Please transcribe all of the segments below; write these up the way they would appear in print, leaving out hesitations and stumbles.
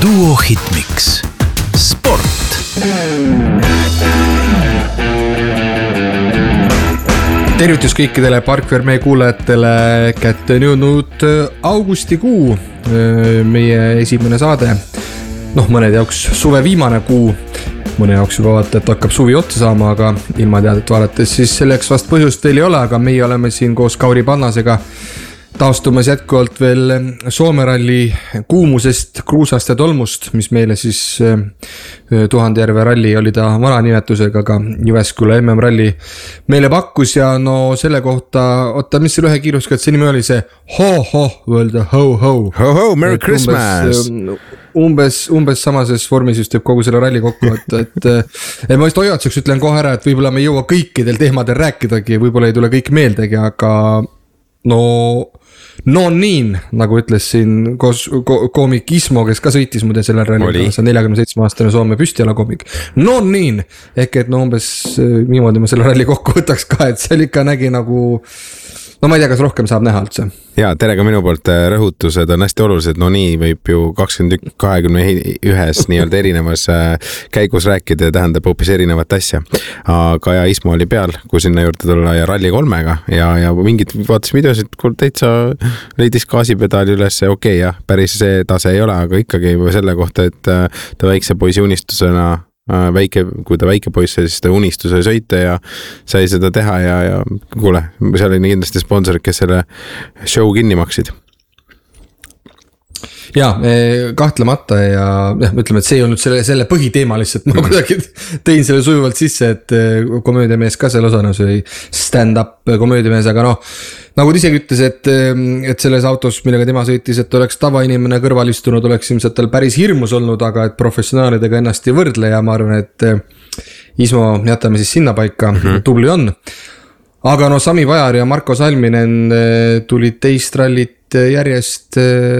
Duo Hitmix Sport. Tervitus kõikidele Parkverme kuulajatele, kätte on jõudnud augustikuu, meie esimene saade. Mõned jaoks suve viimane kuu, mõne jaoks juba vaata, et hakkab suvi otsa saama, aga ilma teadet vaadates siis selleks vast põhjust veel ei ole, aga meie oleme siin koos Kauri Pannasega taastumas jätkuvalt veel Soome ralli kuumusest, kruusast ja tolmust, mis meile siis Tuhandjärve ralli oli ta vana nimetusega, aga Jyväskylä MM ralli meile pakkus ja no selle kohta, oota, mis selle ühe kiiruska, et see nimi oli see ho-ho, öelda ho-ho, Merry Christmas! Umbes samases vormis just teeb kogu selle ralli kokku, et ma just hoiatuseks ütlen kohe ära, et võib-olla me ei jõua kõikidel teemadel rääkidagi, võib-olla ei tule kõik meeldegi, aga no niin, nagu ütles siin koomik Ismo, kes ka sõitis muide sellel rallil, see 47-aastane Soome püstjalakoomik. No niin, ehk et umbes niimoodi ma selle ralli kokku võtaks ka, et seal ikka nägi nagu, ma ei tea, kas rohkem saab näha üldse. Ja tere ka minu poolt, rõhutused on hästi olulised, no nii võib ju 21 nii-öelda erinevas käigus rääkida ja tähendab hoopis erinevat asja. Aga ja Ismo oli peal, kui sinna juurde tulla ja ralli 3-ga ja mingid vaatas videosid, kui täitsa leidis gaasipedaali üles, okei, jah, päris see tase ei ole, aga ikkagi selle kohta, et ta väikse poisi unistusena kui ta väike poiss, siis ta unistuse sõita ja sai seda teha ja kuule, seal oli kindlasti sponsorid, kes selle show kinni maksid. Ja, kahtlemata ja ütleme, et see ei olnud selle põhiteema lihtsalt, ma kuidagi tõin selle sujuvalt sisse, et komöödiamees ka selle osana, see stand-up komöödiamees, aga nagu ta isegi ütles, et selles autos, millega tema sõitis, et oleks tavainimene kõrval istunud, oleks ilmselt tal päris hirmus olnud, aga et professionaalidega ennast ei võrdle ja ma arvan, et Ismo jätame siis sinna paika, tubli on. Aga Sami Vajar ja Marko Salminen tulid teist rallit järjest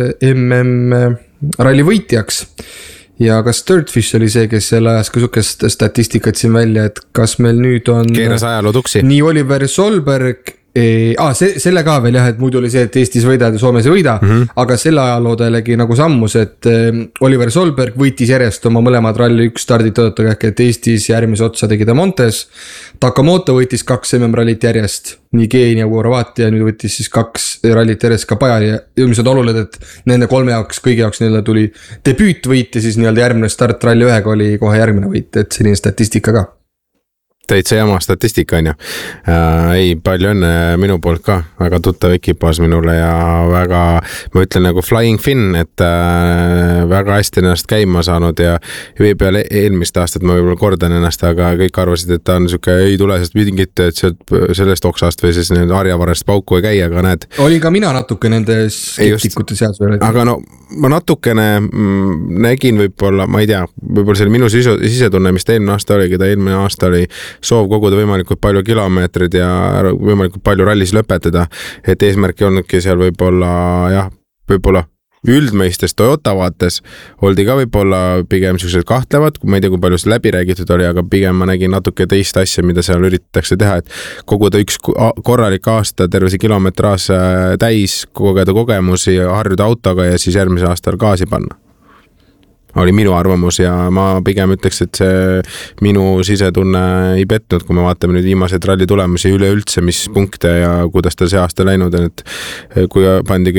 MM ralli võitjaks. Ja kas Dirtfish oli see, kes selle ajas ka sukest statistikat siin välja, et kas meil nüüd on keeras ajaloo tuksi. Nii Oliver Solberg, selle ka veel jah, et muidu oli see, et Eestis võidad ja Soomes ei võida, aga selle ajaloodelegi nagu sammus, et Oliver Solberg võitis järjest oma mõlemad ralli 1 stardit oodata, et Eestis järgmise otsa tegi ta Montes, Takamoto võitis 2 MM rallit järjest, nii Keenia kui Horvaatia, nüüd võitis siis 2 rallit järjest ka Pajari ja ilmselt oluline, et nende 3 jaoks, kõigi jaoks neile tuli debüütvõit ja siis järgmine start ralli 1 oli kohe järgmine võit, et selline statistika ka. Täitsa jama statistika on ju. Ei, palju õnne minu poolt ka, väga tuttav ekipaas minule ja väga, ma ütlen nagu Flying Finn, et väga hästi ennast käima saanud ja peale eelmist aastat ma võib-olla kordan ennast, aga kõik arvasid, et ta on siuke, ei tule sest mingit, et sellest oksast või siis harjavarest pauku ei käi, aga näed. Olin ka mina natuke nende skeptikute seas veel. Aga ma natukene nägin võib-olla, ma ei tea, võib-olla see oli minu sisetunne, mis ta eelmine aasta oli, keda eelmine aasta oli soov koguda võimalikult palju kilomeetrid ja võimalikult palju rallis lõpetada, et eesmärk ei olnudki seal võib-olla üldmeistes Toyota vaates oldi ka võib-olla pigem sellised kahtlevad, ma ei tea, kui palju see läbi räägitud oli, aga pigem ma nägin natuke teist asja, mida seal üritatakse teha, et koguda üks korralik aasta terve see kilometraas täis, kogeda kogemusi, harjuda autoga ja siis järgmise aastal gaasi panna. Oli minu arvamus ja ma pigem ütleks, et see minu sisetunne ei petnud, kui me vaatame nüüd viimased ralli tulemusi üleüldse, mis punkte ja kuidas ta see aasta läinud on, et kui pandi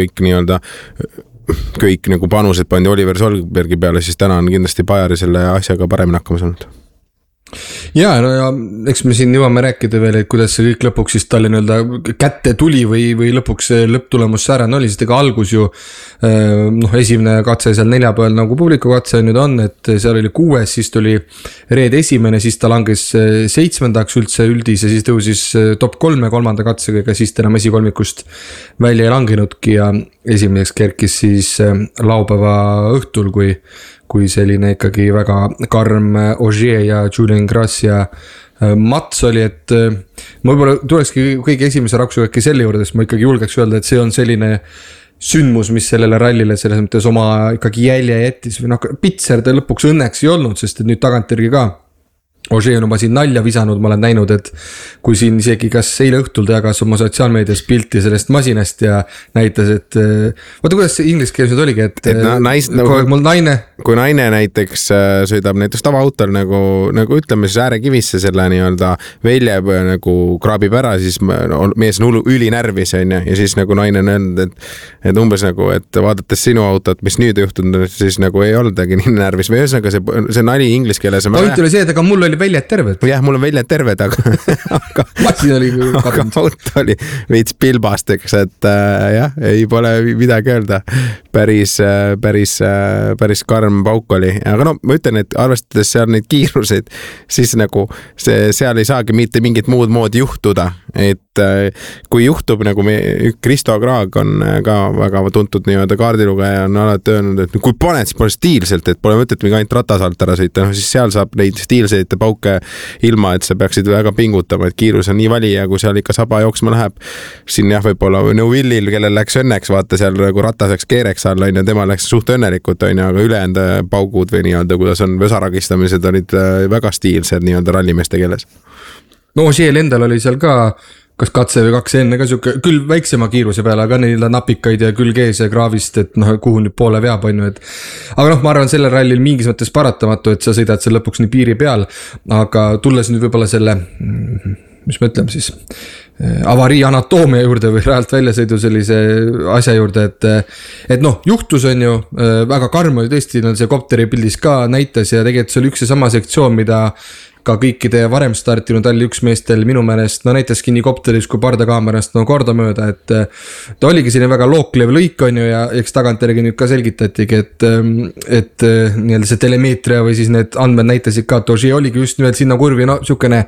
kõik nagu panused pandi Oliver Solbergi peale, siis täna on kindlasti Pajari selle asjaga paremini hakkama saanud. Ja eks me siin jõuame rääkida veel, et kuidas see kõik lõpuks siis talle kätte tuli või lõpuks lõpptulemus säärane oli, sest ega algus ju esimene katse seal neljapäeval nagu publiku katse nüüd on, et seal oli 6, siis tuli reed esimene, siis ta langes 7. üldse üldis ja siis tõusis top 3 kolmanda katsega, ega siis enam esikolmikust välja ei langenudki ja esimeseks kerkis siis laupäeva õhtul, kui selline ikkagi väga karm Ogier ja Julien Grass ja Mats oli, et ma võib-olla tulekski kõige esimese raksuga äkki selle juurde, sest ma ikkagi julgeks öelda, et see on selline sündmus, mis sellele rallile selles mõttes oma ikkagi jälje jättis või pitser ta lõpuks õnneks ei olnud, sest et nüüd tagantjärgi ka Ožee on juba siin nalja visanud, ma olen näinud, et kui siin isegi kas eile õhtul jagas oma sotsiaalmeedias pilti sellest masinast ja näitas, et vaata kuidas see inglise keeles nüüd oligi, et mul naine. Kui naine näiteks sõidab näiteks tavaautol nagu ütleme siis äärekivisse selle nii-öelda velje nagu kraabib ära, siis mees on ülinärvis on ja siis nagu naine on öelnud, et umbes nagu, et vaadates sinu autot, mis nüüd juhtunud, siis nagu ei oldagi nii närvis või ühesõnaga see nali inglise keeles. Point oli see, et aga mul oli väljad terved. Jah, mul on väljad terved, aga masin oli kadunud. Auto oli veits pilbast, eks, et jah, ei pole midagi öelda. Päris karm pauk oli. Aga no, ma ütlen, et arvestades seal neid kiiruseid, siis nagu seal ei saagi mitte mingit muud moodi juhtuda. Et kui juhtub, nagu Kristo Kraag on ka väga tuntud nii-öelda kaardilugeja, on alati öelnud, et kui paned, siis pole stiilselt, et pole mõtet mingi ainult ratasalt ära sõita, siis seal saab neid stiilseid pauke ilma, et sa peaksid väga pingutama, et kiirus on nii vali ja kui seal ikka saba jooksma läheb, siin jah, võib-olla Neuwillil, kellel läks õnneks, vaata seal nagu rataseks keereks all, on ja tema läks suht õnnelikult, on ja aga ülejäänud paugud või nii-öelda, kuidas on vösaragistamised, olid väga stiilsed nii-öelda rallimeeste keeles. No Ožeel endal oli seal ka kas katse või 2 enne ka siuke, küll väiksema kiiruse peale, aga neil napikaid ja külg ees ja kraavist, et kuhu nüüd poole veab on ju, et aga ma arvan sellel rallil mingis mõttes paratamatu, et sa sõidad seal lõpuks nii piiri peal, aga tulles nüüd võib-olla selle, mis me ütleme siis, avarii anatoomia juurde või rajalt väljasõidu sellise asja juurde, et juhtus on ju, väga karm oli tõesti, see kopteri pildis ka näitas ja tegelikult see oli üks ja sama sektsioon, mida ka kõikide varem startinud Rally 1 meestel minu meelest näitaski nii kopteris kui pardakaamerast kordamööda, et ta oligi selline väga looklev lõik on ju ja eks tagantjärgi nüüd ka selgitatigi, et nii-öelda see telemeetria või siis need andmed näitasid ka, et Ožee oligi just nimelt sinna kurvi, sukene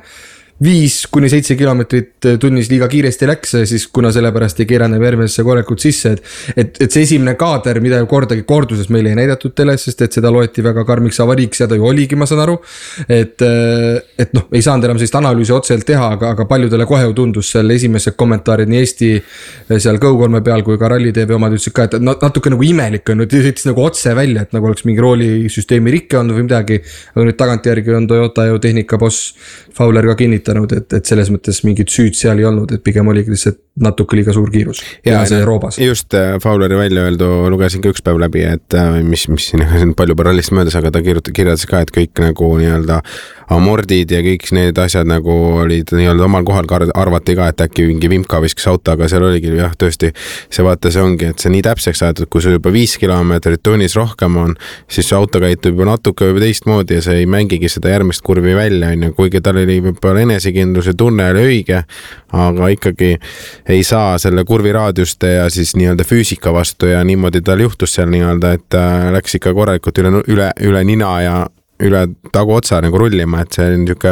5-7 kilomeetrit tunnis liiga kiiresti läks, siis kuna sellepärast ei keeranud järgmisesse korralikult sisse, et see esimene kaader, mida kordagi korduses meile ei näidatud teles, sest et seda loeti väga karmiks avariiks ja ta ju oligi, ma saan aru, et ei saanud enam sellist analüüsi otselt teha, aga paljudele kohe ju tundus seal esimesed kommentaarid nii Eesti seal Go3 peal kui ka Rally TV omad ütlesid ka, et natuke nagu imelik on, et sõitis nagu otse välja, et nagu oleks mingi roolisüsteemi rikke olnud või midagi, aga nüüd tagantjärgi on Toyota ju tehnika boss Fowler ka kinnitanud, et selles mõttes mingid süüd seal ei olnud, et pigem oligi lihtsalt natuke liiga suur kiirus ja see roobas. Just Fowleri välja öeldu lugesin ka üks päev läbi, et mis siin palju rallist möödas, aga ta kirjeldas ka, et kõik nagu nii-öelda amordid ja kõik need asjad nagu olid nii-öelda omal kohal, arvati ka, et äkki mingi Vimka viskas auto, aga seal oligi jah, tõesti see vaata, see ongi, et see nii täpseks aetud, kui sul juba 5 kilomeetrit tunnis rohkem on, siis see auto käitub juba natuke või teistmoodi ja see ei mängigi seda järgmist kurvi välja, on ju, kuigi tal oli võib-olla enesekindluse tunne oli õige, aga ikkagi ei saa selle kurvi raadiuste ja siis nii-öelda füüsika vastu ja niimoodi tal juhtus seal nii-öelda, et läks ikka korralikult üle nina ja üle taguotsa nagu rullima, et see on niisugune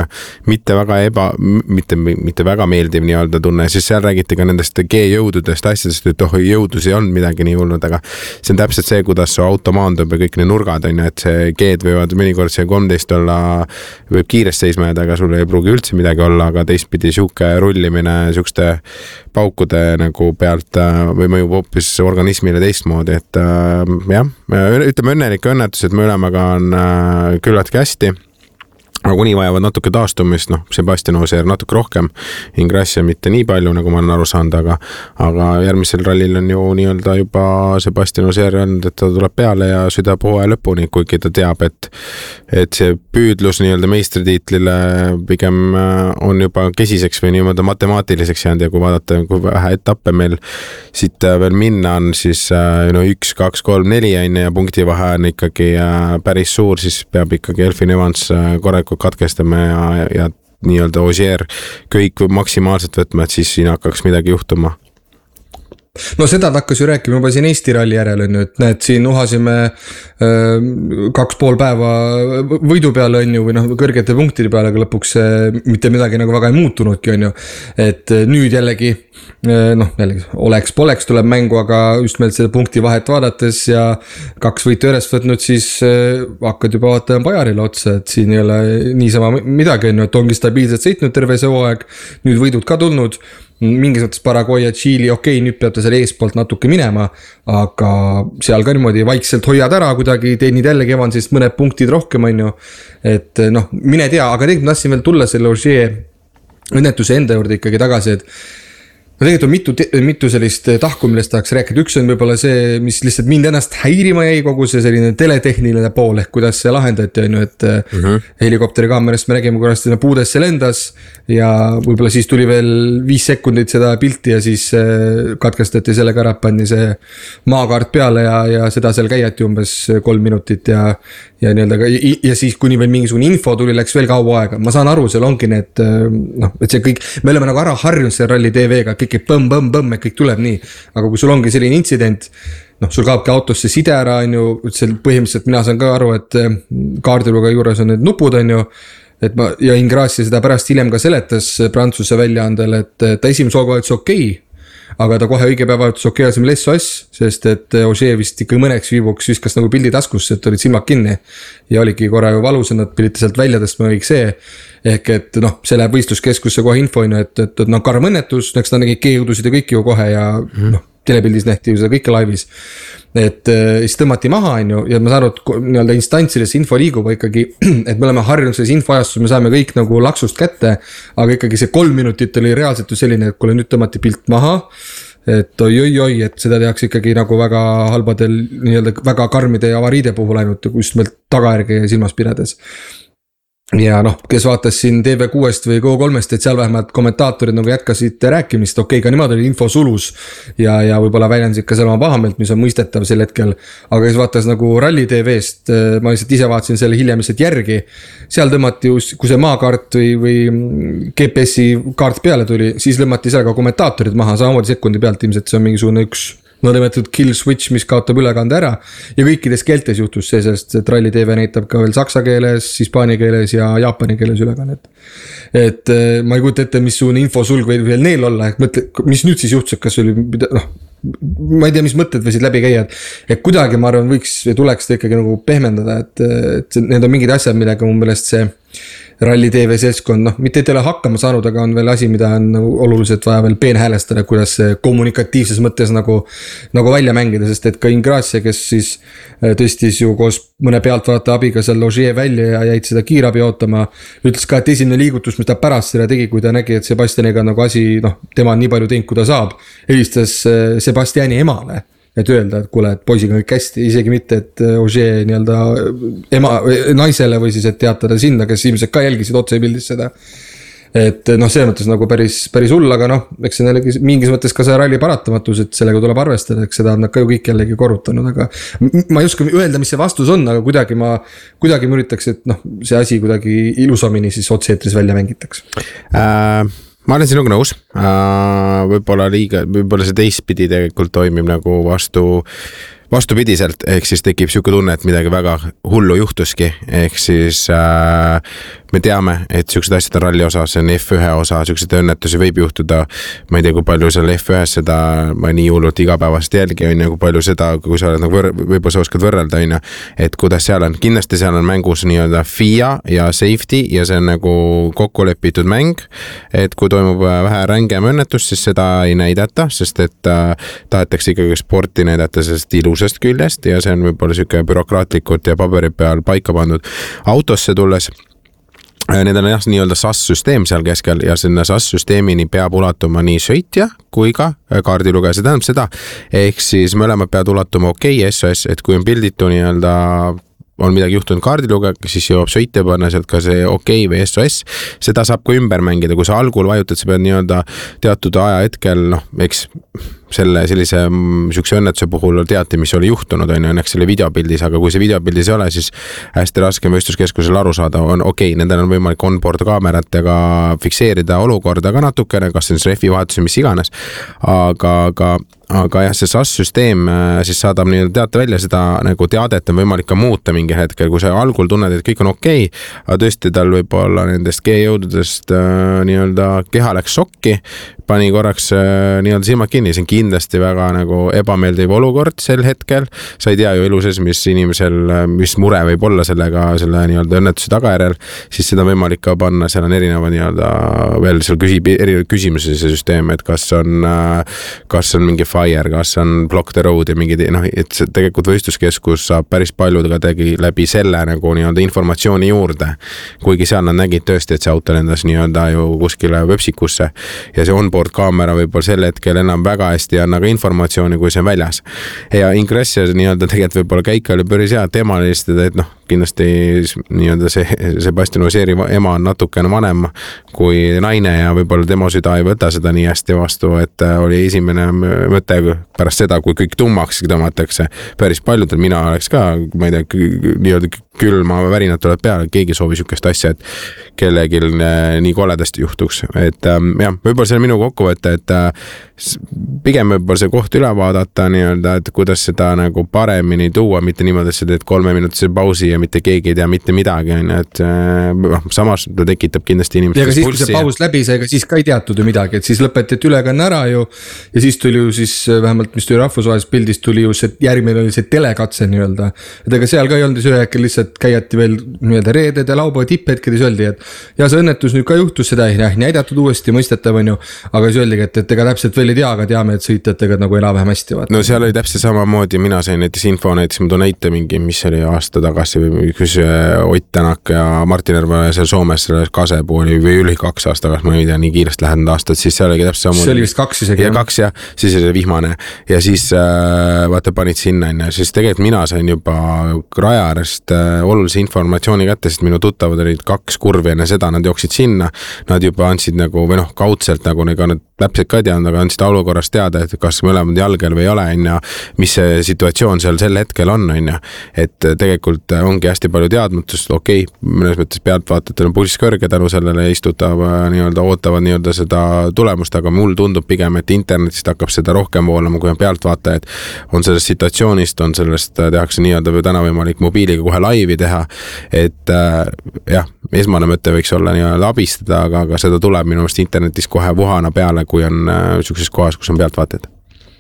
mitte väga meeldiv nii-öelda tunne, siis seal räägiti ka nendest G-jõududest asjadest, et jõudus ei olnud midagi nii hullud, aga see on täpselt see, kuidas su auto maandub ja kõik need nurgad on ju, et see G-d võivad mõnikord see 13 olla, võib kiiresti seisma jääda, aga sul ei pruugi üldse midagi olla, aga teistpidi sihuke rullimine siukeste paukude nagu pealt või mõjub hoopis organismile teistmoodi, et jah, ütleme õnnelik õnnetus, et mõlemaga on küllaltki hästi, aga kuni vajavad natuke taastumist, Sebastian Ogier natuke rohkem, Ingrassia mitte nii palju, nagu ma olen aru saanud, aga järgmisel rallil on ju nii-öelda juba Sebastian Ogier öelnud, et ta tuleb peale ja sõidab hooaja lõpuni, kuigi ta teab, et see püüdlus nii-öelda meistritiitlile pigem on juba kesiseks või niimoodi matemaatiliseks jäänud ja kui vaadata, kui vähe etappe meil siit veel minna on, siis 1, 2, 3, 4 ja punktivahe on ikkagi päris suur, siis peab ikkagi Elfyn Evans korralikult katkestame ja nii-öelda Ogier kõik maksimaalselt võtma, et siis siin hakkaks midagi juhtuma. No seda ta hakkas ju rääkima juba siin Eesti ralli järel on ju, et näed, siin uhasime 2,5 päeva võidu peale on ju, või kõrgete punktide peale, aga lõpuks mitte midagi nagu väga ei muutunudki on ju, et nüüd jällegi oleks-poleks tuleb mängu, aga just meil seda punkti vahet vaadates ja 2 võitu järjest võtnud, siis hakkad juba vaatama Bajarile otsa, et siin ei ole niisama midagi on ju, et ongi stabiilselt sõitnud terve see hooaeg, nüüd võidud ka tulnud, mingis mõttes Paraguay ja Tšiili, okei, nüüd peab ta seal eespoolt natuke minema, aga seal ka niimoodi vaikselt hoiad ära kuidagi, teenid jällegi Evansist mõned punktid rohkem, on ju. Et noh, mine tea, aga tegelikult ma tahtsin veel tulla selle Ogier õnnetuse enda juurde ikkagi tagasi, et no tegelikult on mitu sellist tahku, millest tahaks rääkida. Üks on võib-olla see, mis lihtsalt mind ennast häirima jäi, kogu see selline teletehniline pool, ehk kuidas see lahendati, on ju, et helikopteri kaamerast me nägime, kuidas sinna puudesse lendas ja võib-olla siis tuli veel 5 sekundit seda pilti ja siis katkestati sellega ära, pandi see maakaart peale ja seda seal käiati umbes 3 minutit ja nii-öelda ja siis kuni veel mingisugune info tuli, läks veel kaua aega. Ma saan aru, seal ongi need, noh, et see kõik, me oleme nagu ära harjunud selle Rally TV-ga, kõik põmm, et kõik tuleb nii. Aga kui sul ongi selline intsident, noh, sul kaobki autosse side ära, on ju, põhimõtteliselt mina saan ka aru, et kaardiluga juures on need nupud, on ju, et ja Ingrassi seda pärast hiljem ka seletas Prantsuse väljaandel, et ta esimese hooga vajutas okei, aga ta kohe õige päev vajutas okei asemel SOS, sest et Ogier vist ikka mõneks viibuks viskas nagu pildi taskusse, et olid silmad kinni ja oligi korra ju valus, nad pidite sealt välja tõstma kõik see. Ehk et noh, see läheb võistluskeskusse kohe infoina, et noh, karm õnnetus, eks ta nägi keeudusid ja kõik ju kohe ja noh, telepildis nähti ju seda kõike laivis. Et siis tõmmati maha, on ju, ja ma saan aru, et nii-öelda instantsides info liigub ikkagi, et me oleme harjunud selles infoajastus, me saame kõik nagu laksust kätte, aga ikkagi see 3 minutit oli reaalselt ju selline, et kuule nüüd tõmmati pilt maha, et oi, et seda tehakse ikkagi nagu väga halbadel, nii-öelda väga karmide avariide puhul ainult just meil tagajärge silmas pidades. Ja noh, kes vaatas siin TV6-st või Go3-st, et seal vähemalt kommentaatorid nagu jätkasid rääkimist, okei, ka nemad oli info sulus ja võib-olla väljendasid ka seal oma pahameelt, mis on mõistetav sel hetkel, aga kes vaatas nagu Rally TV-st, ma lihtsalt ise vaatasin selle hiljem lihtsalt järgi, seal tõmmati ju, kui see maakaart või GPS-i kaart peale tuli, siis lõmmati seal ka kommentaatorid maha, samamoodi sekundi pealt ilmselt see on mingisugune üks nõndametult kill switch, mis kaotab ülekande ära ja kõikides keeltes juhtus see, sest et Rally TV näitab ka veel saksa keeles, hispaania keeles ja jaapani keeles ülekannet. Et ma ei kujuta ette, missugune infosulg või veel neil olla, et mõtle, mis nüüd siis juhtus, kas oli, noh, ma ei tea, mis mõtted võisid läbi käia, et kuidagi ma arvan, võiks ja tuleks ikkagi nagu pehmendada, et need on mingid asjad, millega mu meelest see Rally TV seltskond, noh, mitte et ei ole hakkama saanud, aga on veel asi, mida on nagu oluliselt vaja veel peenhäälestada, kuidas kommunikatiivses mõttes nagu välja mängida, sest et ka Ingrassia, kes siis tõstis ju koos mõne pealtvaata abiga seal Ogier välja ja jäid seda kiirabi ootama, ütles ka, et esimene liigutus, mis ta pärast seda tegi, kui ta nägi, et Sebastianiga nagu asi, noh, tema on nii palju teinud, kui ta saab, helistas Sebastiani emale. Et öelda, et kuule, et poisiga kõik hästi, isegi mitte, et Ogier nii-öelda naisele või siis, et teatada sinna, kes ilmselt ka jälgisid otsepildis seda. Et noh, see mõttes nagu päris hull, aga noh, eks see jällegi mingis mõttes ka see ralli paratamatus, et sellega tuleb arvestada, eks seda on nad ka ju kõik jällegi korrutanud, aga ma ei oska öelda, mis see vastus on, aga kuidagi ma üritaks, et noh, see asi kuidagi ilusamini siis otseetris välja mängitaks. Ma olen sinuga nõus, võib-olla see teistpidi tegelikult toimib nagu vastupidiselt, ehk siis tekib siuke tunne, et midagi väga hullu juhtuski, ehk siis me teame, et siuksed asjad on ralli osa, see on F1 osa, siuksed õnnetusi võib juhtuda, ma ei tea, kui palju seal F1-s seda, ma nii hullult igapäevast jälgi on ja kui palju seda, kui sa oled nagu võib-olla sa oskad võrrelda, on ja, et kuidas seal on, kindlasti seal on mängus nii-öelda FIA ja safety ja see on nagu kokku lepitud mäng, et kui toimub vähe rängem õnnetus, siis seda ei näidata, sest et tahetakse ikkagi sporti näidata sellest ilusast küljest ja see on võib-olla siuke bürokraatlikult ja paberi peal paika pandud. Autosse tulles need on jah nii-öelda SAS-süsteem seal keskel ja sinna SAS-süsteemini peab ulatuma nii sõitja kui ka kaardilugeja, see tähendab seda, ehk siis mõlemad peavad ulatuma okei, SOS, et kui on pilditu nii-öelda on midagi juhtunud kaardilugejaga, siis jõuab sõitja panna sealt ka see okei või SOS, seda saab ka ümber mängida, kui sa algul vajutad, sa pead nii-öelda teatud aja hetkel, noh, eks sellise siukse õnnetuse puhul teati, mis oli juhtunud, on ju, õnneks selle videopildis, aga kui see videopildis ei ole, siis hästi raske võistluskeskusel aru saada, on okei, nendel on võimalik on-board kaameratega fikseerida olukorda ka natukene, kas see on refi vahetus või mis iganes, aga jah, see SAS-süsteem siis saadab nii-öelda teate välja seda nagu teadet on võimalik ka muuta mingi hetkel, kui sa algul tunned, et kõik on okei, aga tõesti tal võib olla nendest G-jõududest nii-öelda keha läks šokki, pani korraks nii-öelda silmad kinni, see on kindlasti väga nagu ebameeldiv olukord sel hetkel. Sa ei tea ju elu sees, mis inimesel, mis mure võib olla selle nii-öelda õnnetuse tagajärjel, siis seda on võimalik ka panna, seal on erineva nii-öelda veel seal erinevaid küsimusi see süsteem, et kas on mingi fire, kas on block the road ja mingi, et tegelikult võistluskeskus saab päris palju tegi läbi selle nagu nii-öelda informatsiooni juurde, kuigi seal nad nägid tõesti, et see auto lendas nii-öelda ju kuskile vöpsikusse ja see onboard kaamera võib-olla sel hetkel enam väga hästi anna ka informatsiooni, kui see on väljas. Ja Ingress nii-öelda tegelikult võib-olla käik oli päris hea, tema listada, et kindlasti nii-öelda see Sebastian Ogieri ema on natukene vanem kui naine ja võib-olla tema süda ei võta seda nii hästi vastu, et oli esimene mõte pärast seda, kui kõik tummaks tõmmatakse päris paljudel, mina oleks ka, ma ei tea, nii-öelda külma värinad tuleb peale, keegi soovi sükest asja, et kellelgi nii koledasti juhtuks, et jah, võib-olla see on minu kokkuvõte, et pigem võib-olla see koht üle vaadata nii-öelda, et kuidas seda nagu paremini tuua, mitte niimoodi, et sa teed 3-minutise pausi ja mitte keegi ei tea mitte midagi, et samas ta tekitab kindlasti inimestes ja siis, kui see paus läbi sai, siis ka ei teatud ju midagi, et siis lõpetati ülekanne ära ju ja siis tuli ju siis vähemalt, mis tuli rahvusvahelisest pildist, tuli ju see järgmine oli see telekatse nii-öelda, et ega seal ka ei olnud ühe hetkel lihtsalt käiati veel nii-öelda reeded ja laupäeva tipphetkedes öeldi, et ja see õnnetus nüüd ka juhtus, seda ei näidatud uuesti mõistetav on ju, aga see öeldigi, et ega täpselt veel ei tea, aga teame, et sõitjatega nagu enam-vähem hästi vaata. No seal oli täpselt samamoodi, mina sain näiteks info, näiteks ma toon näite mingi, mis oli aasta tagasi või kus Ott Tänak ja Martin Järve seal Soomes selle Kasepuu oli või üli 2 aasta tagasi, ma ei tea, nii kiiresti lähenud aastat, siis seal oligi täpselt samamoodi. See oli vist 2 isegi. Ja 2 ja siis oli vihmane ja siis vaata panid sinna enne, siis tegelikult mina sain juba rajaarest olulise informatsiooni kätte, sest minu tuttavad olid 2 kurvi enne seda, nad jooksid sinna, nad juba andsid nagu, või kaudselt nagu ega nad täpselt ka teadnud, aga andsid olukorrast teada, et kas mõlemad jalgel või ei ole, mis see situatsioon seal sel hetkel on, et tegelikult ongi hästi palju teadmatust, mõnes mõttes pealtvaatajatel on pulss kõrge tänu sellele nii-öelda ootavad nii-öelda seda tulemust, aga mul tundub pigem, et internetist hakkab seda rohkem voolama, kui on pealtvaatajaid, on sellest situatsioonist, on sellest tehakse nii-öelda või täna võimalik mobiiliga kohe laivi teha, et jah, esmane mõte võiks olla nii-öelda abistada, aga seda tuleb minu meelest internetis kohe vuhana peale, kui on sellises kohas, kus on pealtvaatajad.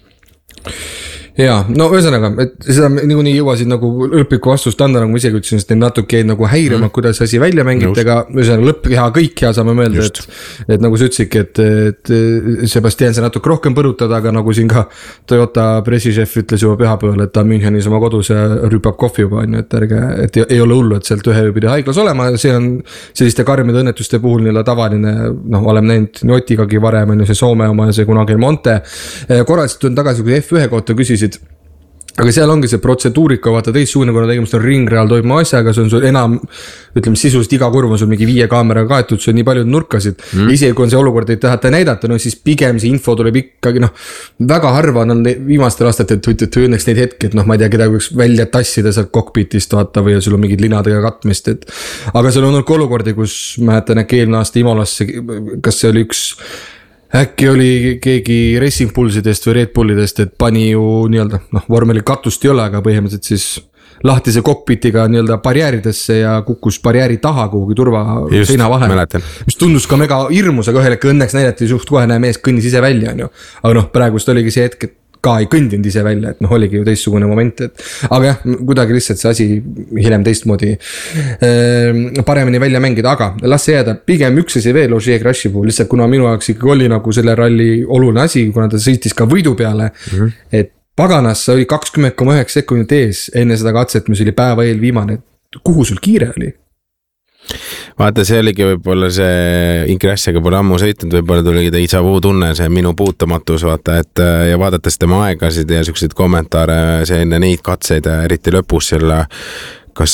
Jaa, no ühesõnaga, et seda niikuinii jõuasid nagu lõplikku vastust anda, nagu ma isegi ütlesin, sest neid natuke jäid nagu häirima, kuidas asi välja mängiti, aga ühesõnaga lõpp hea kõik hea saame mõelda, et nagu sa ütlesidki, et Sebastian see natuke rohkem põrutada, aga nagu siin ka Toyota pressichef ütles juba pühapäeval, et ta Münchenis oma kodus ja rüüpab kohvi juba, et ärge, et ei ole hullu, et sealt ühe pidi haiglas olema, see on selliste karmide õnnetuste puhul nii tavaline, oleme näinud Otigagi varem, on ju see Soome oma ja see kunagi Monte. Korraliselt on tagasi, kui F1 kohta küsisid, aga seal ongi see protseduurika, vaata teistsugune, kuna tegemist on ringreal toimuma asjaga, see on sul enam, ütleme sisust iga kurv on sul mingi 5 kaameraga kaetud, see on nii palju nurkasid. Isegi kui on see olukord, et tahate näidata, no siis pigem see info tuleb ikkagi, väga harva on viimastel aastatel, et õnneks neid hetki, et ma ei tea, keda võiks välja tassida sealt kokpitist vaata või sul on mingid linadega katmist, et aga seal on olnud olukordi, kus ma jätan äkki eelmine aasta Imolasse, kas see oli äkki oli keegi Racing Pulsidest või Red Bullidest, et pani ju nii-öelda, vormeli katust ei ole, aga põhimõtteliselt siis lahtise kokpitiga nii-öelda barjääridesse ja kukkus barjääri taha kuhugi seina vahel. Mis tundus ka mega hirmus, aga ühel hetkel õnneks näidati suht kohe mees kõnnis ise välja, on ju. Aga praegust oligi see hetk, et ka ei kõndinud ise välja, et oligi ju teistsugune moment, et aga jah, kuidagi lihtsalt see asi hiljem teistmoodi paremini välja mängida, aga las see jääda, pigem üks asi veel Ogier Crashi puhul, lihtsalt kuna minu jaoks ikkagi oli nagu selle ralli oluline asi, kuna ta sõitis ka võidu peale, et paganas oli 20,9 sekundit ees enne seda katset, mis oli päeva eel viimane, kuhu sul kiire oli? Vaata, see oligi võib-olla see Ingressiga pole ammu sõitnud, võib-olla tuligi ta isa-vuu tunne, see minu puutumatus, vaata, et ja vaadates tema aegasid ja selliseid kommentaare, see enne neid katseid ja eriti lõpus selle, kas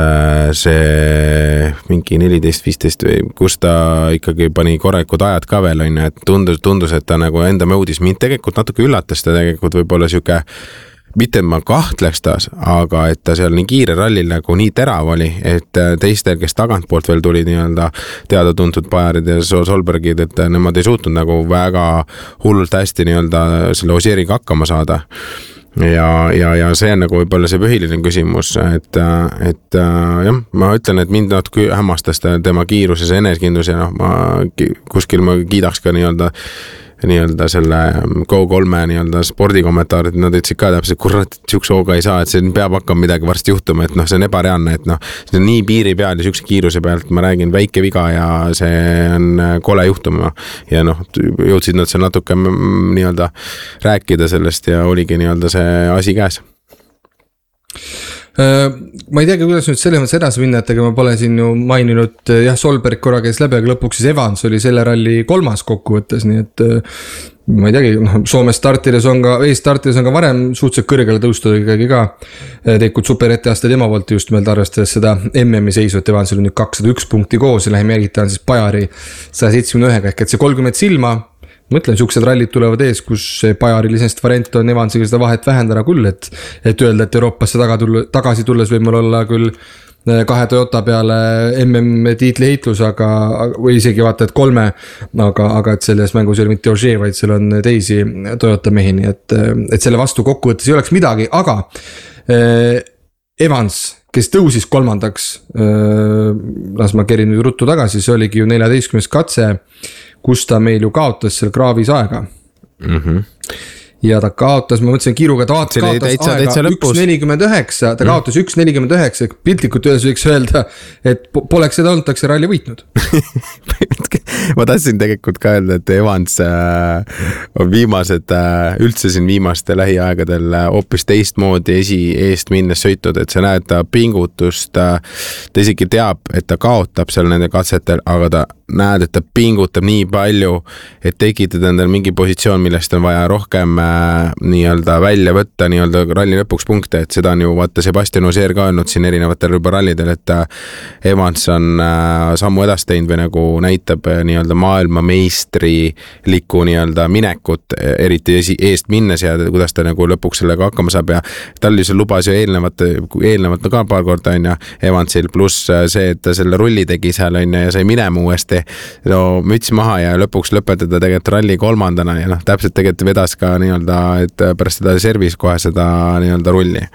see mingi 14-15 või kus ta ikkagi pani korralikud ajad ka veel, et tundus, et ta nagu enda mõudis, mind tegelikult natuke üllatas ta tegelikult võib-olla siuke mitte ma kahtleks taas, aga et ta seal nii kiire rallil nagu nii terav oli, et teistel, kes tagantpoolt veel tuli nii-öelda teada-tuntud Bajarid ja Solbergid, et nemad ei suutnud nagu väga hullult hästi nii-öelda selle Ogieriga hakkama saada. Ja see on nagu võib-olla see põhiline küsimus, et jah, ma ütlen, et mind natuke hämmastas tema kiiruses enesekindlus ja ma kuskil ma kiidaks ka nii-öelda nii-öelda selle Go3 nii-öelda spordikommentaarid, nad ütlesid ka täpselt, kurat, siukse hooga ei saa, et see peab hakkama midagi varsti juhtuma, et noh, see on ebareaalne, et noh, see on nii piiri peal ja siukse kiiruse pealt, ma räägin, väike viga ja see on kole juhtuma ja noh, jõudsid nad seal natuke nii-öelda rääkida sellest ja oligi nii-öelda see asi käes. Ma ei teagi, kuidas nüüd selles mõttes edasi minna, et ega ma pole siin ju maininud, jah, Solberg korra käis läbi, aga lõpuks siis Evans oli selle ralli 3. kokkuvõttes, nii et ma ei teagi, Soomes startides on ka, eestartides on ka varem suhteliselt kõrgele tõustud ikkagi ka tegelikult super etteaste tema poolt just meelt arvestades seda MM-i seisu, et Evansil on nüüd 201 punkti koos ja lähim järgita on siis Bajari 171, ehk et see 30 silma. Mõtlen, siuksed rallid tulevad ees, kus Bajari lisest variant on Evansiga seda vahet vähendada küll, et öelda, et Euroopasse tagasi tulles võib mul olla küll 2 Toyota peale MM-tiitli heitlus, või isegi vaata, et 3, aga et selles mängus ei ole mitte Ogier, vaid seal on teisi Toyota mehi, nii et selle vastu kokkuvõttes ei oleks midagi, aga Evans, kes tõusis 3, las ma kerin nüüd ruttu tagasi, see oligi ju 14. katse, kus ta meil ju kaotas seal kraavis aega. Ja ta kaotas, ma mõtlesin kiiruga, ta kaotas aega 1.49, ta kaotas 1.49, piltlikult ühes võiks öelda, et poleks seda olnud, taks see ralli võitnud. Ma tahtsin tegelikult ka öelda, et Evans on viimased, üldse siin viimaste lähiaegadel hoopis teistmoodi eest minnes sõitud, et sa näed ta pingutust, ta isegi teab, et ta kaotab seal nende katsetel, aga ta näed, et ta pingutab nii palju, et tekitada endal mingi positsioon, millest on vaja rohkem nii-öelda välja võtta nii-öelda ralli lõpuks punkte, et seda on ju vaata Sebastian Ogier ka öelnud siin erinevatel juba rallidel, et Evans on sammu edasi teinud või nagu näitab nii-öelda maailmameistri-liku nii-öelda minekut, eriti eest minnes ja kuidas ta nagu lõpuks sellega hakkama saab ja tal ju see lubas ju eelnevalt ka paar korda on ja Evansil pluss see, et ta selle rulli tegi seal on ja sai minema uuesti, no müts maha ja lõpuks lõpetada tegelikult ralli 3. ja noh, täpselt tegelikult vedas ka nii-öelda, et pärast seda servis kohe seda nii-öelda rulli.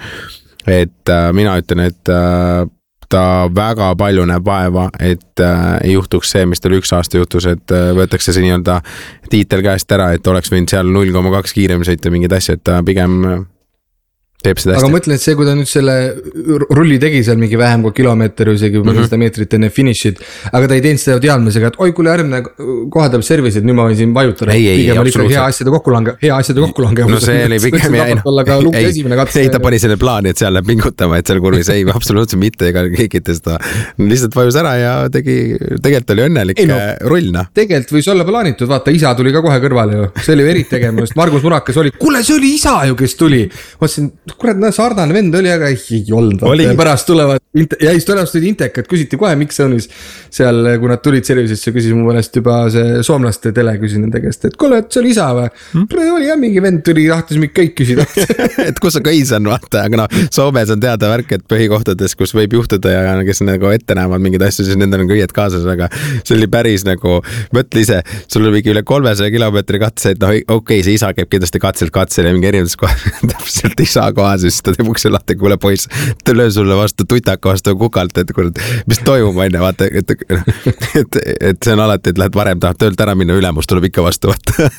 Et mina ütlen, et ta väga palju näeb vaeva, et ei juhtuks see, mis tal 1 aasta juhtus, et võetakse see nii-öelda tiitel käest ära, et oleks võinud seal 0,2 kiirem sõita mingid asja, et ta pigem teeb seda hästi. Aga mõtlen, et see, kui ta nüüd selle rulli tegi seal mingi vähem kui kilomeeter või isegi 100 meetrit enne finišid, aga ta ei teinud seda teadmisega, et oi, kuule järgmine kohe tuleb servisid, nüüd ma võin siin vajutada. Pigem oli ikka hea asjade kokkulange. No see oli pigem ei, ta pani selle plaani, et seal läheb pingutama, et seal kurvis ei, absoluutselt mitte, ega keegi seda lihtsalt vajus ära ja tegelikult oli õnnelik rullna. Tegelikult võis olla plaanitud, vaata, isa tuli ka kohe kõrvale ju, see oli ju eritegevust, Margus Murakas oli, kuule, see oli isa ju, kes tuli. Mõtlesin, kurat, sarnane vend oli, aga ei olnud. Pärast tulevad ja siis tõenäoliselt olid intekad, küsiti kohe, miks see on seal, kui nad tulid servisesse, küsis mu mõnest juba see soomlaste tele, küsin nende käest, et kuule, et see oli isa või? Oli jah, mingi vend tuli, tahtis mind kõik küsida. Et kus see kõis on, vaata, aga noh, Soomes on teada värk, et põhikohtades, kus võib juhtuda ja kes nagu ette näevad mingeid asju, siis nendel on kõied kaasas, aga see oli päris nagu, mõtle ise, sul oli mingi üle 300 kilomeetri katse, et noh, okei, see isa käib kindlasti katsel ja mingi erinevates kohas, täpselt isa kohas, siis ta teeb ukse lahti, kuule poiss, ta löö sulle vastu tutaka vastu kukalt, et kurat, mis toimub, aine, vaata, et see on alati, et lähed varem, tahad töölt ära minna, ülemus tuleb ikka vastu, vaata.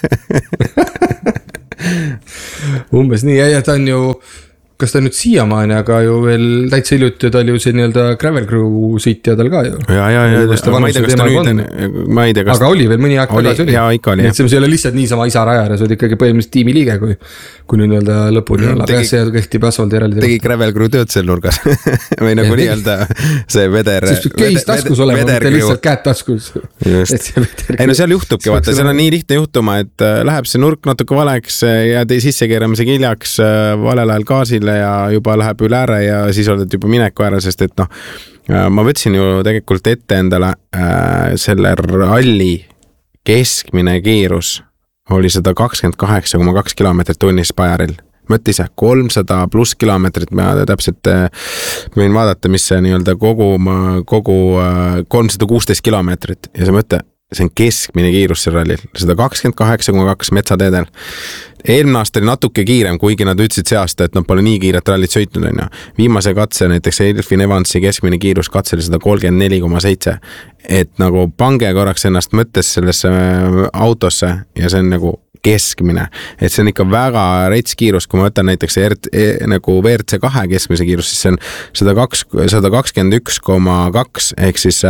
Umbes nii, ja ta on ju, kas ta nüüd siiamaani, aga ju veel täitsa hiljuti, ta oli ju see nii-öelda Gravel Crew sõitja tal ka ju. Ja, ma ei tea, kas ta nüüd, aga oli veel mõni aeg tagasi oli. Ja, ikka oli. Et see ei ole lihtsalt niisama isa rajar ja see oli ikkagi põhimõtteliselt tiimi liige, kui nüüd nii-öelda lõpuni olla, aga see kehtib asfaldi järeldi. Tegi Gravel Crew tööd seal nurgas või nagu nii-öelda see veder. Siis keis taskus olema, mitte lihtsalt käed taskus. Ei no seal juhtubki, vaata, seal on nii lihtne juhtuma, et läheb see nurk natuke valeks ja sisse keeramise kiljaks valel ajal gaasile ja juba läheb üle ääre ja siis oled juba mineku ääre, sest et noh, ma võtsin ju tegelikult ette endale selle ralli keskmine kiirus oli 128,2 kilomeetrit tunnis Bajaril. Mõtle ise, 300 pluss kilomeetrit, ma täpselt võin vaadata, mis see nii-öelda kogu 316 kilomeetrit ja sa mõtle, see on keskmine kiirus seal rallil, 128,2 metsateedel. Eelmine aasta oli natuke kiirem, kuigi nad ütlesid see aasta, et nad pole nii kiiret rallit sõitnud, on ju. Viimase katse, näiteks Elfin Evansi keskmine kiirus katse oli 134,7. Et nagu pange korraks ennast mõttes sellesse autosse ja see on nagu keskmine, et see on ikka väga rets kiirus, kui ma võtan näiteks nagu WRC2 keskmise kiirus, siis see on 121,2 ehk siis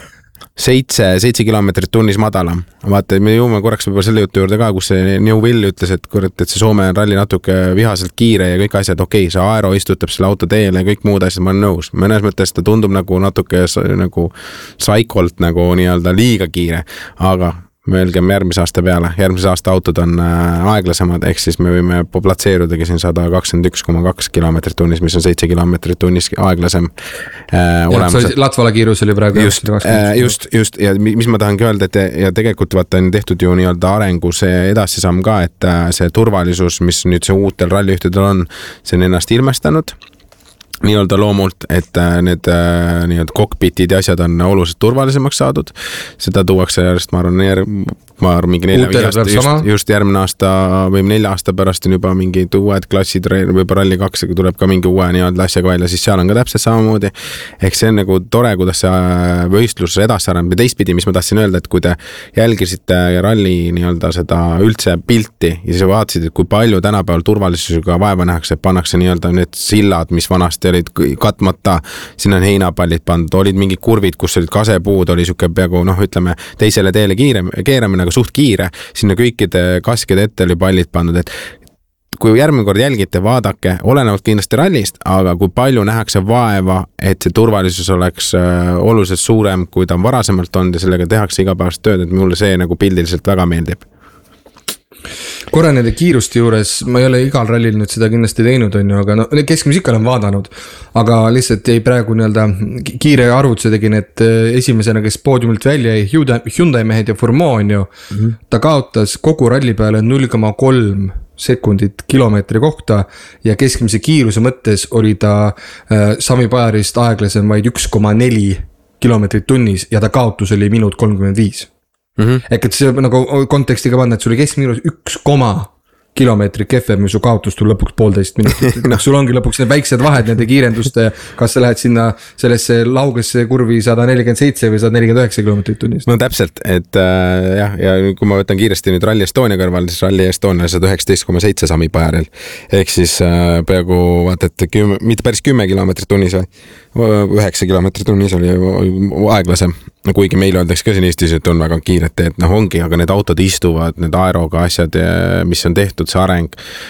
7 kilomeetrit tunnis madalam. Vaata, me jõuame korraks võib-olla selle jutu juurde ka, kus see New Will ütles, et see Soome ralli natuke vihaselt kiire ja kõik asjad, okei, see aero istutab selle auto teele ja kõik muud asjad, ma olen nõus. Mõnes mõttes ta tundub nagu natuke nagu saikolt nagu nii-öelda liiga kiire, aga mõelgem järgmise aasta peale. Järgmise aasta autod on aeglasemad, ehk siis me võime platseerudagi siin 121,2 kilomeetrit tunnis, mis on 7 kilomeetrit tunnis aeglasem. Latvala kiirus oli praegu. Just, ja mis ma tahangi öelda, et ja tegelikult vaata on tehtud ju nii-öelda arengus edasisamm ka, et see turvalisus, mis nüüd see uutel ralliühtedel on, see on ennast ilmestanud nii-öelda loomult, et need nii-öelda kokpitid ja asjad on oluliselt turvalisemaks saadud. Seda tuuakse järjest, ma arvan, mingi 4 aasta, just järgmine aasta või 4 aasta pärast on juba mingid uued klassid, või ralli 2 tuleb ka mingi uue nii-öelda asjaga välja, siis seal on ka täpselt samamoodi. Ehk see on nagu tore, kuidas see võistlus edasi areneb. Ja teistpidi, mis ma tahtsin öelda, et kui te jälgisite ralli nii-öelda seda üldse pilti ja siis vaatasid, et kui palju tänapäeval turvalisusega vaeva nähakse, et pannakse nii-öelda need sillad, mis vanasti olid katmata, sinna on heinapallid pandud, olid mingid kurvid, kus olid kasepuud, oli siuke peaaegu, ütleme, teisele teele keeramine, aga suht kiire, sinna kõikide kaskide ette oli pallid pandud, et kui järgmine kord jälgite, vaadake, olenevalt kindlasti rallist, aga kui palju nähakse vaeva, et see turvalisus oleks oluliselt suurem, kui ta on varasemalt olnud ja sellega tehakse igapäevast tööd, et mulle see nagu pildiliselt väga meeldib. Korra nende kiiruste juures, ma ei ole igal rallil nüüd seda kindlasti teinud, on ju, aga keskmis ikka olen vaadanud, aga lihtsalt jäi praegu nii-öelda kiire arvutuse tegin, et esimesena, kes poodiumilt välja jäi Hyundai mehed ja Formeau, on ju, ta kaotas kogu ralli peale 0,3 sekundit kilomeetri kohta ja keskmise kiiruse mõttes oli ta Sami Pajarist aeglasem vaid 1,4 kilomeetrit tunnis ja ta kaotus oli minut 35. Ehk et see nagu kontekstiga panna, et sul oli keskmiinus 1 kilomeetrit kehvem ja su kaotus tul lõpuks 1,5 minutit. Sul ongi lõpuks need väiksed vahed nende kiirenduste, kas sa lähed sinna sellesse laugesse kurvi 147 või 149 kilomeetrit tunnist. No täpselt, et jah, ja kui ma võtan kiiresti nüüd Rally Estonia kõrval, siis Rally Estonia 119,7 Sami Pajaril. Ehk siis peaaegu vaata, et mitte päris 10 kilomeetrit tunnis või 9 kilomeetrit tunnis oli aeglasem. Kuigi meil öeldaks ka siin Eestis, et on väga kiired teed, ongi, aga need autod istuvad, need aeroga asjad, mis on tehtud, see areng,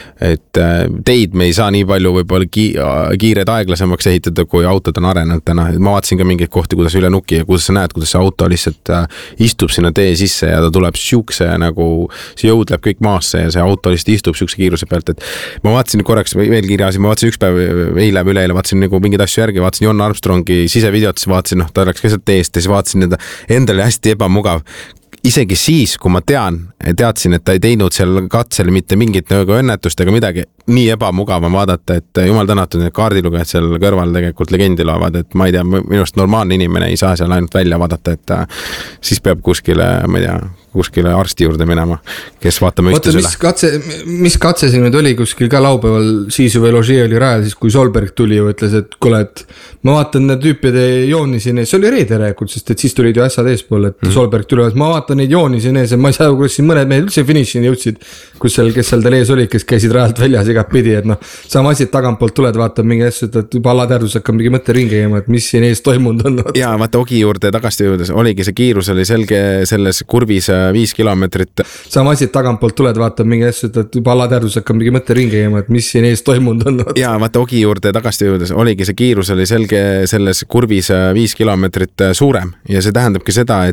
et teid me ei saa nii palju võib-olla kiired aeglasemaks ehitada, kui autod on arenenud täna. Ma vaatasin ka mingeid kohti, kuidas üle nuki ja kuidas sa näed, kuidas see auto lihtsalt istub sinna tee sisse ja ta tuleb siukse nagu, see jõud läheb kõik maasse ja see auto lihtsalt istub siukse kiiruse pealt, et ma vaatasin korraks veel kirjasin, ma vaatasin üks päev üleeile, vaatasin nagu mingeid asju järgi, vaatasin Jon Armstrongi sisevideot, siis vaatasin, ta läks keselt teest ja siis vaatasin endale hästi ebamugav. Isegi siis, kui ma teadsin, et ta ei teinud seal katsel mitte mingit õnnetust ega midagi, nii ebamugav on vaadata, et jumal tänatud need kaardilugejad seal kõrval tegelikult legendi loevad, et ma ei tea, minust normaalne inimene ei saa seal ainult välja vaadata, et siis peab kuskile, ma ei tea, kuskile arsti juurde minema, kes vaatab ühte üle. Mis katse siin nüüd oli kuskil ka laupäeval, siis ju veel Ogier oli rajal, siis kui Solberg tuli ju ütles, et kuule, et ma vaatan need tüüpide jooni siin ees, see oli reede rääkud, sest et siis tulid ju asjad eespool, et Solberg tuli, et ma vaatan neid jooni siin ees ja ma ei saa, kuidas siin mõned mehed üldse finišini jõudsid, kes seal tal ees oli, kes käisid rajalt väljas igat pidi, et sama asi, et tagantpoolt tuled, vaatad mingi asju, et juba alateadus hakkab mingi mõtte ringi käima, et mis siin ees toimunud on. Ja vaata Ogi juurde tagasi jõudes, oligi see kiirus oli selge selles kurvis 5 kilomeetrit. Sama asi, et tagantpoolt tuled, vaatad mingi asju, et juba alateadus hakkab mingi mõtte ringi käima, et mis siin ees toimunud on. Ja vaata Ogi juurde tagasi jõudes, oligi see kiirus oli selge selles kurvis 5 kilomeetrit suurem ja see tähendabki seda,